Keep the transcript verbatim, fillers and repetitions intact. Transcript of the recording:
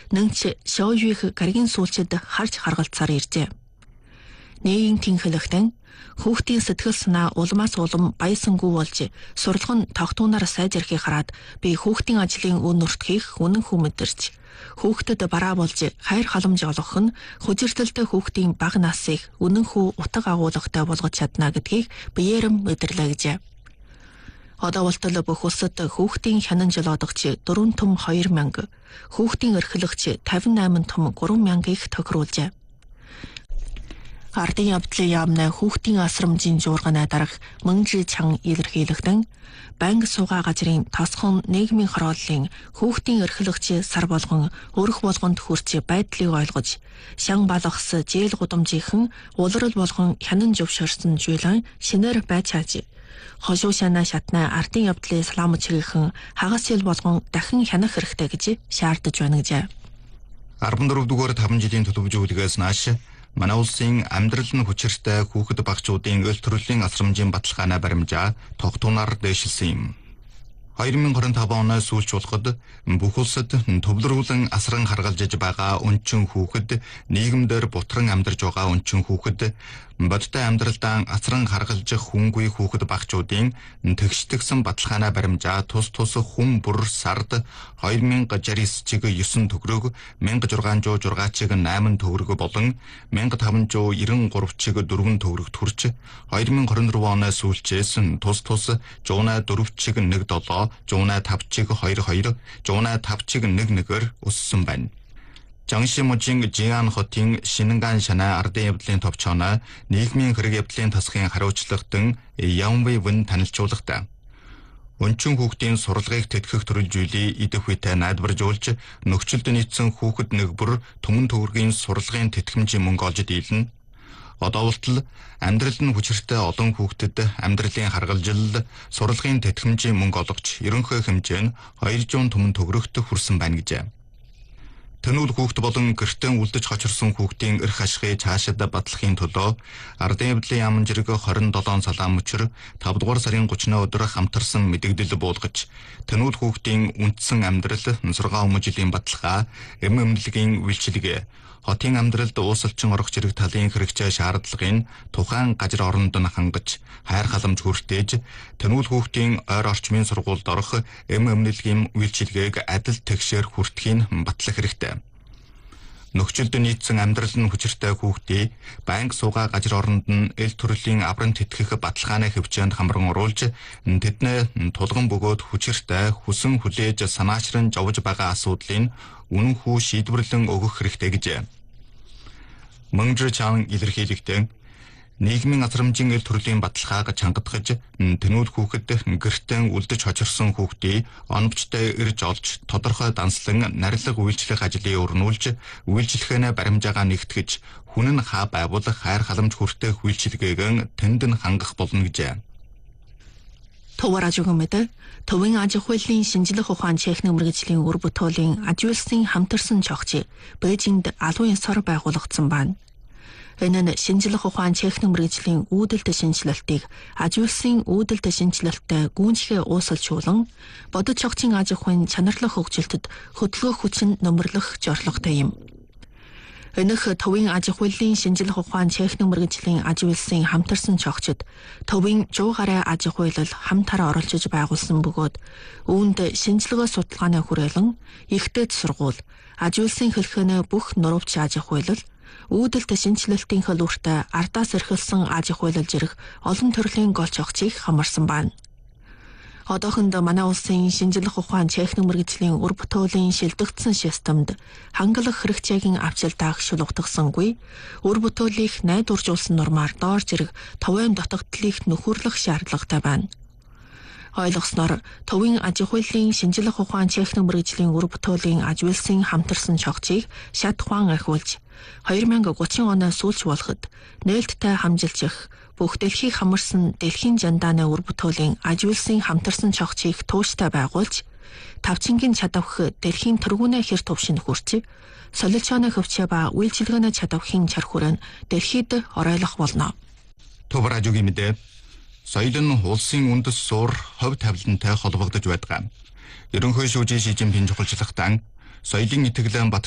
нэнч шоуюих гаригийн сүүлчид харж харгалцаар иржээ. Нэгийн тэнхлэгтэн хүүхдийн сэтгэл санаа улмаас улам баясангүй болж сурлагын нь тогтуунаар сайжрахыг хараад би хүүхдийн ажлын үн нуртхийг үнэн хүн мэдэрч хүүхдэд бараа болж хайр халамж олгох нь хүчирдэлтэй хүүхдийн бага насыг үнэн хүү утга агуулгатай болгож чадна гэдгийг биеэр мэдэрлэжээ. Одоо болтол бүх улсад хүүхдийн хянан жил одогч дөрвөн том хоёр мянга, хүүхдийн эрхлэгч тавин найман том гурван мянгаыг тохируулжээ. Ардын явдлын яамны хүүхдийн асрамжийн жуурганы дарах мөнгө чан илэрхийлэгдэн банк суугаа газрын тосхон нийгмийн хорооллын хүүхдийн эрхлэгч сар болгон өрх болгонд хүрч байдлыг ойлгож шан балгас зээл гудамжийнхан улирал болгон хянан зөвшөөрсөн жуулан шинээр байж хааж хошуу шана шатна ардын явдлын салаамчрийнхэн хагас ил болгон дахин хянах хэрэгтэй гэж шаардаж байна гэжээ. арван дөрөв дугаар таван жилийн төлөвлөгөөлгөөс нааш манай улсын амьдрал нь хүчиртэй хүүхэд багцуудын өл төрлийн асрамжийн баталгааны баримжаа тогтуунаар дэвшилсэн юм. хоёр мянга гурван таван оноос сүүлч болоход бүх улсад төвлөрүүлэн асран харгалзаж байгаа өнчин хүүхэд, нийгэмдэр бутран амьдарч байгаа өнчин хүүхэд, бодтой амьдралдаа асран харгалзах хүнгүй хүүхэд багцуудын тэгштгсэн баталгааны баримжаа тус тус хүн бүр сард хоёр мянга шестьдесят чиг девять төгрөг, мянга шестьсот шестьдесят чиг восемь төгрөг болон мянга таван жүз девяносто три чиг дөрвөн төгрөгт хүрч хоёр мянга двадцать дөрвөн оноос сүүлчээс тус тус one hundred four чиг one seven, one hundred five чиг two two, one hundred five чиг one one-ээр өссөн байна. Жангшимужийн Жиан хотын Шинэнган шанаа ардын явдлын товчооноо нийгмийн хэрэг явдлын тасгын хариуцлагатан Ямвэ Вэн танилцуулгатай. Өнчин хүүхдийн сурлагыг тэтгэх төрөлжүүлээ идэх үетэй найдваржуулж нөхцөлд нийцсэн хүүхэд нэгбэр түмэн төгрөгийн сурлагын тэтгэмжийн мөнгө олж дийлнэ. Одоо болтол амьдрал нь хүчиртэй олон хүүхдэд амьдралын харгалзал, сурлагын тэтгэмжийн мөнгө олгож ерөнхий хэмжээ нь two hundred түмэн төгрөгт хүрсэн байна гэжээ. Тэнүүл хүүхд болон гэртээ үлдэж хочирсон хүүхдийн эрх ашигыг цаашид батлахын төлөө ардын явдлын яамн зэрэг twenty-seven салаам мөчр five дугаар сарын thirty өдөр хамтарсан мэдэгдэл буулгаж тэнүүл хүүхдийн үндсэн амьдрал, нусргаа өмжлийн баталгаа, эм эмнэлгийн үйлчилгээ, хотын амьдралд уусалчин орох зэрэг талын хэрэгцээ шаардлагын тухайн газар оронд нь хангаж хайр халамж хүртээж тэнүүл хүүхдийн ойр орчмын сургуульд орох эм эмнэлгийн үйлчилгээг адил тэгшээр хүртэхийн батлах хэрэгтэй. Нөхцөлд нийцсэн амьдрал нь хүчиртэй хүүхдийг банк суугаа газар оронд нь эл төрлийн аврам тэтгэх баталгааны хөвчөөнд хамран оруулж тэднээ тулган бөгөөд хүчиртэй хүсэн хүлээж санаачран жовж байгаа асуудлыг үнэн хүү шийдвэрлэн өгөх хэрэгтэй гэжээ. Мөнгө чан илэрхийлэгдэн нийгмийн асрамжийн эл төрлийн баталгааг чангадгаж тэнүүл хүүхэд гэртээ үлдэж хочирсон хүүхдийг оновчтой ирж олж тодорхой данслан нарилга үйлчлэх ажлыг өрнүүлж үйлчлэхэнэ баримжаагаа нэгтгэж хүн нь хаа байгуулах хайр халамж хүртэх үйлчлэгээг тэнд нь хангах болно гэжээ. Товаражугмэд төвийн аж ахуйлын шинжлэх ухаан техник мэргэжлийн үр бүтээлийн аж үйлсийн хамтарсан чогч Бээжинд алуун ёсоор байгуулагдсан байна. Энэ нь шинжлэх ухаан техник мэргэжлийн үүдэлт шинжилэлтийг аж үйлсийн үүдэлт шинжилэлттэй гүйцэтгэх уусалжуулан бодит чогчийн аж ахуйн чанарлах хөгжилтөд хөдөлгөөх хүчин нөмрлөх зорилготой юм. Энэх төвийн аж ахуйлын шинжлэх ухаан техник мэргэжлийн аж үйлсийн хамтарсан чогчид төвийн one hundred гаруй аж ахуйлал хамтараа оролцож байгуулсан бөгөөд үүнд шинжилгээ судалгааны хүрээлэн ихтэй сургууль, аж үйлсийн хэлхэнэ бүх нурууч аж ахуйлал, үүдэлт шинжилэлтийн хөлбөртөй ардаас эрхэлсэн аж ахуйлал зэрэг олон төрлийн гол чогчийг хамарсан байна. Одоохонд манай улсын шинжлэх ухаан техник мэргэжлийн үр бүтээлийн шилдэгдсэн системд хангалах хэрэгцээгийн авчилтаах шулуутгасангүй, үр бүтээлийг найдваржуулсан нормаар доор зэрэг товын дутагдлыг нөхөрлөх шаардлагатай байна. Ойлгосноор төвийн аж ахуйлын шинжлэх ухаан техник мэргэжлийн үр бүтээлийн аж үйлсийн хамтарсан чогчийг шат ухаан ахиулж two thousand thirty оноос сүүлч болоход нээлттэй хамжилж бүх дэлхийг хамарсан дэлхийн жандааны үр бүтээлийн аж үйлсийн хамтарсан чогчийг тууштай байгуулж тавчингийн чадавх дэлхийн тэргүүнээ хэр төвшин хүрч солилцооны хөвчөө ба үйлчилгээний чадавхын чар хүрээнд дэлхийд оройлох болно. Товаражугийн мэдээ соёл нь улсын үндэс суур хувь тавилантай холбогдож байдаг. Ерөнхий шүүжийн Ши Жинпин чухалчлагтан соёлын итгэлэн бат